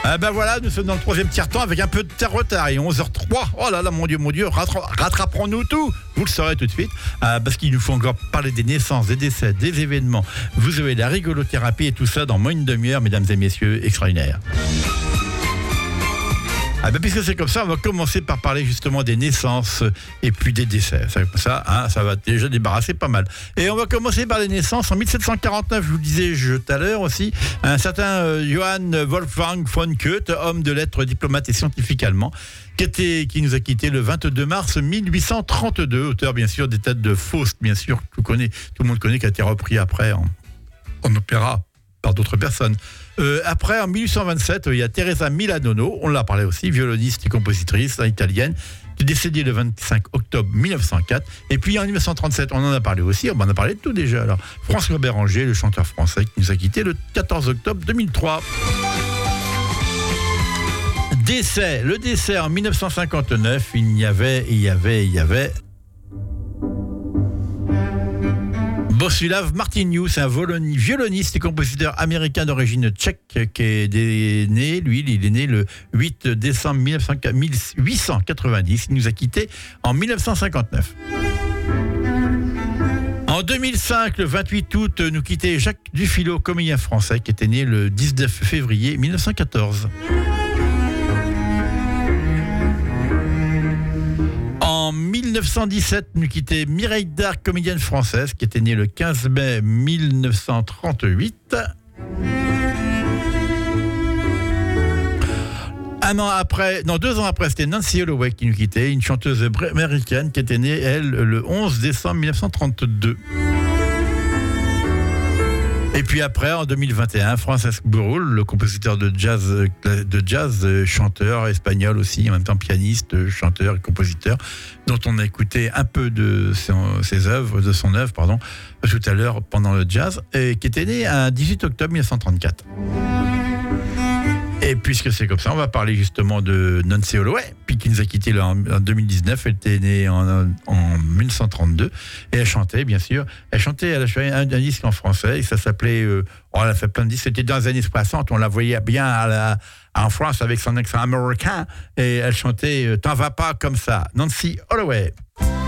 Ah ben voilà, nous sommes dans le troisième tiers-temps avec un peu de retard. Et 11h03, oh là là, mon Dieu, rattraperons-nous tout. Vous le saurez tout de suite, parce qu'il nous faut encore parler des naissances, des décès, des événements. Vous avez la rigolothérapie et tout ça dans moins d'une demi-heure, mesdames et messieurs, extraordinaire. Ah ben puisque c'est comme ça, on va commencer par parler justement des naissances et puis des décès. Ça va déjà débarrasser pas mal. Et on va commencer par les naissances. En 1749, je vous le disais tout à l'heure aussi, un certain Johann Wolfgang von Goethe, homme de lettres, diplomate et scientifique allemand, qui nous a quittés le 22 mars 1832, auteur bien sûr des têtes de Faust, bien sûr, tout le monde connaît, qui a été repris après en opéra par d'autres personnes. Après, en 1827, il y a Teresa Milanono, on l'a parlé aussi, violoniste et compositrice italienne, qui est décédée le 25 octobre 1904. Et puis en 1937, on en a parlé aussi, on en a parlé de tout déjà. Alors, François Béranger, le chanteur français, qui nous a quittés le 14 octobre 2003. Le décès en 1959, il y avait Bohuslav Martiniu, c'est un violoniste et compositeur américain d'origine tchèque qui est né, il est né le 8 décembre 1890. Il nous a quittés en 1959. En 2005, le 28 août, nous quittait Jacques Dufilot, comédien français, qui était né le 19 février 1914. En 1917, nous quittait Mireille Darc, comédienne française, qui était née le 15 mai 1938. 2 ans après, c'était Nancy Holloway qui nous quittait, une chanteuse américaine qui était née, elle, le 11 décembre 1932. Et puis après, en 2021, Francesc Burul, le compositeur de jazz, chanteur espagnol aussi, en même temps pianiste, chanteur et compositeur, dont on a écouté un peu de son œuvre, tout à l'heure pendant le jazz, et qui était né un 18 octobre 1934. Et puisque c'est comme ça, on va parler justement de Nancy Holloway, puis qui nous a quittés en 2019. Elle était née en 1932 et elle chantait, bien sûr. Elle a fait un disque en français et ça s'appelait... elle a fait plein de disques. C'était dans les années 60. On la voyait bien en France avec son accent américain et elle chantait « T'en vas pas comme ça ». Nancy Holloway.